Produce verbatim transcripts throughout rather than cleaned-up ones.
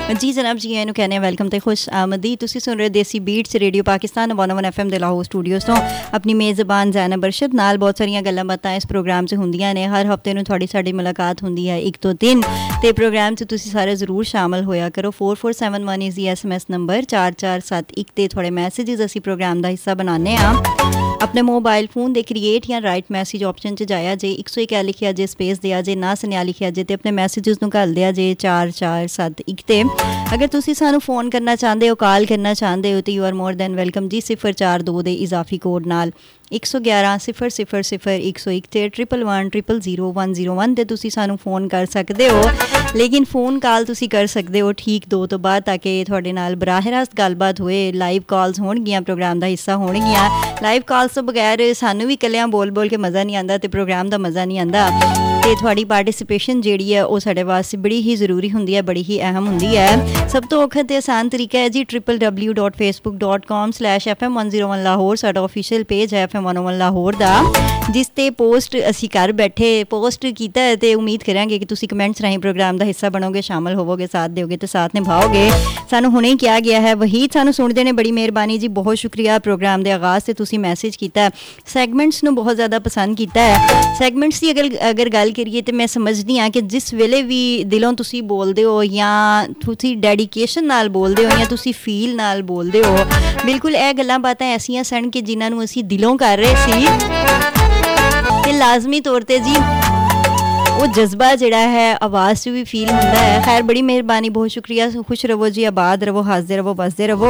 जी जनाब जी ਇਹਨੂੰ ਕਹਿੰਦੇ ਵੈਲਕਮ ਤੇ ਖੁਸ਼ ਆਮਦੀ। ਤੁਸੀਂ ਸੁਣ ਰਹੇ ਦੇਸੀ ਬੀਟਸ ਰੇਡੀਓ ਪਾਕਿਸਤਾਨ ਇੱਕ ਸੌ ਇੱਕ ਐਫ ਐਮ ਦੇ ਲਾਹੌਰ ਸਟੂਡੀਓਜ਼ ਤੋਂ। ਆਪਣੀ ਮੇਜ਼ਬਾਨ ਜ਼ੈਨਬ ਅਰਸ਼ਦ ਨਾਲ ਬਹੁਤ ਸਾਰੀਆਂ ਗੱਲਾਂ ਬਾਤਾਂ ਇਸ ਪ੍ਰੋਗਰਾਮ 'ਚ ਹੁੰਦੀਆਂ ਨੇ। ਹਰ ਹਫਤੇ ਨੂੰ ਤੁਹਾਡੀ ਸਾਡੀ ਮੁਲਾਕਾਤ ਹੁੰਦੀ ਹੈ ਇੱਕ ਤੋਂ ਤਿੰਨ, ਅਤੇ ਪ੍ਰੋਗਰਾਮ 'ਚ ਤੁਸੀਂ ਸਾਰੇ ਜ਼ਰੂਰ ਸ਼ਾਮਲ ਹੋਇਆ ਕਰੋ। Four four seven one is the S M S number, ਚਾਰ ਚਾਰ ਸੱਤ ਇੱਕ 'ਤੇ ਥੋੜ੍ਹੇ ਮੈਸੇਜਿਸ ਅਸੀਂ ਪ੍ਰੋਗਰਾਮ ਦਾ ਹਿੱਸਾ ਬਣਾਉਂਦੇ ਹਾਂ। ਆਪਣੇ ਮੋਬਾਈਲ ਫੋਨ ਦੇ ਕ੍ਰੀਏਟ ਜਾਂ ਰਾਈਟ ਮੈਸੇਜ ਆਪਸ਼ਨ 'ਚ ਜਾਇਆ ਜੇ, ਇੱਕ ਸੌ ਇੱਕ ਐ ਲਿਖਿਆ ਜੇ, ਸਪੇਸ ਦਿਆ ਜੇ, ਨਾ ਸੁਨਿਆ ਲਿਖਿਆ ਜੇ, ਅਤੇ ਆਪਣੇ ਮੈਸੇਜਿਸ ਨੂੰ ਘੱਲ ਦਿਆ ਜੇ ਚਾਰ ਚਾਰ ਸੱਤ ਇੱਕ 'ਤੇ। ਅਗਰ ਤੁਸੀਂ ਸਾਨੂੰ ਫੋਨ ਕਰਨਾ ਚਾਹੁੰਦੇ ਹੋ, ਕਾਲ ਕਰਨਾ ਚਾਹੁੰਦੇ ਹੋ, ਤਾਂ you are more than welcome ਜੀ। ਸਿਫਰ ਚਾਰ ਦੋ ਦੇ ਇਜ਼ਾਫੀ ਕੋਡ ਨਾਲ ਇੱਕ ਸੌ ਗਿਆਰਾਂ ਸਿਫਰ ਸਿਫਰ ਸਿਫਰ ਇੱਕ ਸੌ ਇੱਕ 'ਤੇ triple one triple zero one zero one 'ਤੇ ਤੁਸੀਂ ਸਾਨੂੰ ਫੋਨ ਕਰ ਸਕਦੇ ਹੋ। ਲੇਕਿਨ ਫੋਨ ਕਾਲ ਤੁਸੀਂ ਕਰ ਸਕਦੇ ਹੋ ਠੀਕ ਦੋ ਤੋਂ ਬਾਅਦ, ਤਾਂ ਕਿ ਤੁਹਾਡੇ ਨਾਲ ਬਰਾਹ ਰਾਸਤ ਗੱਲਬਾਤ ਹੋਏ। ਲਾਈਵ ਕਾਲਸ ਹੋਣਗੀਆਂ, ਪ੍ਰੋਗਰਾਮ ਦਾ ਹਿੱਸਾ ਹੋਣਗੀਆਂ। ਲਾਈਵ ਕਾਲਸ ਤੋਂ ਬਗੈਰ ਸਾਨੂੰ ਵੀ ਇਕੱਲਿਆਂ ਬੋਲ ਬੋਲ ਕੇ ਮਜ਼ਾ ਨਹੀਂ ਆਉਂਦਾ, ਅਤੇ ਪ੍ਰੋਗਰਾਮ ਦਾ ਮਜ਼ਾ ਨਹੀਂ ਆਉਂਦਾ। ਅਤੇ ਤੁਹਾਡੀ ਪਾਰਟੀਸਪੇਸ਼ਨ ਜਿਹੜੀ ਹੈ ਉਹ ਸਾਡੇ ਵਾਸਤੇ ਬੜੀ ਹੀ ਜ਼ਰੂਰੀ ਹੁੰਦੀ ਹੈ, ਬੜੀ ਹੀ ਅਹਿਮ ਹੁੰਦੀ ਹੈ। ਸਭ ਤੋਂ ਔਖਾ ਅਤੇ ਆਸਾਨ ਤਰੀਕਾ ਹੈ ਜੀ triple W dot Facebook dot ਕਾਮ slash F M one zero one Lahore, ਸਾਡਾ ਓਫੀਸ਼ੀਅਲ ਪੇਜ ਹੈ ਐਫ ਐਮ ਵਨ ਓ ਵਨ ਲਾਹੌਰ ਦਾ, ਜਿਸ 'ਤੇ ਪੋਸਟ ਅਸੀਂ ਘਰ ਬੈਠੇ ਪੋਸਟ ਕੀਤਾ ਹੈ। ਅਤੇ ਉਮੀਦ ਕਰਾਂਗੇ ਕਿ ਤੁਸੀਂ ਕਮੈਂਟਸ ਰਾਹੀਂ ਪ੍ਰੋਗਰਾਮ ਦਾ ਹਿੱਸਾ ਬਣੋਗੇ, ਸ਼ਾਮਲ ਹੋਵੋਗੇ, ਸਾਥ ਦਿਓਗੇ ਅਤੇ ਸਾਥ ਨਿਭਾਓਗੇ। ਸਾਨੂੰ ਹੁਣੇ ਕਿਹਾ ਗਿਆ ਹੈ ਵਹੀਦ ਸਾਨੂੰ ਸੁਣਦੇ ਨੇ, ਬੜੀ ਮਿਹਰਬਾਨੀ ਜੀ, ਬਹੁਤ ਸ਼ੁਕਰੀਆ। ਪ੍ਰੋਗਰਾਮ ਦੇ ਆਗਾਜ਼ 'ਤੇ ਤੁਸੀਂ ਮੈਸੇਜ ਕੀਤਾ, ਸੈਗਮੈਂਟਸ ਨੂੰ ਬਹੁਤ ਜ਼ਿਆਦਾ ਪਸੰਦ ਕੀਤਾ ਹੈ। ਸੈਗਮੈਂਟਸ ਦੀ ਅਗਰ ਅਗਰ ਗੱਲ ਕਰੀਏ ਤਾਂ ਮੈਂ ਸਮਝਦੀ ਹਾਂ ਕਿ ਜਿਸ ਵੇਲੇ ਵੀ ਦਿਲੋਂ ਤੁਸੀਂ ਬੋਲਦੇ ਹੋ, ਜਾਂ ਤੁਸੀਂ ਡੈਡੀਕੇਸ਼ਨ ਨਾਲ ਬੋਲਦੇ ਹੋ, ਜਾਂ ਤੁਸੀਂ ਫੀਲ ਨਾਲ ਬੋਲਦੇ ਹੋ, ਬਿਲਕੁਲ ਇਹ ਗੱਲਾਂ ਬਾਤਾਂ ਐਸੀਆਂ ਸਨ ਕਿ ਜਿਨ੍ਹਾਂ ਨੂੰ ਅਸੀਂ ਦਿਲੋਂ ਕਰ ਰਹੇ ਸੀ, ਅਤੇ ਲਾਜ਼ਮੀ ਤੌਰ ਤੇ ਜੀ ਉਹ ਜਜ਼ਬਾ ਜਿਹੜਾ ਹੈ ਆਵਾਜ਼ 'ਚ ਵੀ ਫੀਲ ਹੁੰਦਾ ਹੈ। ਖੈਰ ਬੜੀ ਮਿਹਰਬਾਨੀ, ਬਹੁਤ ਸ਼ੁਕਰੀਆ। ਖੁਸ਼ ਰਹੋ ਜੀ, ਆਬਾਦ ਰਹੋ, ਹੱਸਦੇ ਰਹੋ, ਬਸਦੇ ਰਹੋ।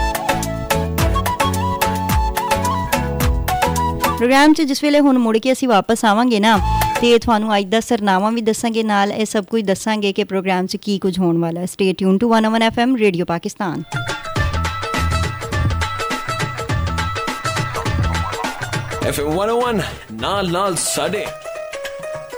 ਪ੍ਰੋਗਰਾਮ 'ਚ ਜਿਸ ਵੇਲੇ ਹੁਣ ਮੁੜ ਕੇ ਅਸੀਂ ਵਾਪਸ ਆਵਾਂਗੇ ਨਾ, ਅਤੇ ਤੁਹਾਨੂੰ ਅੱਜ ਦਾ ਸਰਨਾਮਾ ਵੀ ਦੱਸਾਂਗੇ, ਨਾਲ ਇਹ ਸਭ ਕੁਝ ਦੱਸਾਂਗੇ ਕਿ ਪ੍ਰੋਗਰਾਮ 'ਚ ਕੀ ਕੁਝ ਹੋਣ ਵਾਲਾ ਹੈ। ਸਟੇ ਟਿਊਨ ਟੂ ਇੱਕ ਸੌ ਇੱਕ F M radio Pakistan. F M ਇੱਕ ਸੌ ਇੱਕ ਨਾਲ ਨਾਲ ਸਾਡੇ